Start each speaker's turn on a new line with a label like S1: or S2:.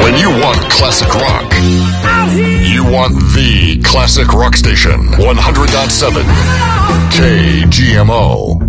S1: When you want classic rock, you want the classic rock station. 100.7 KGMO.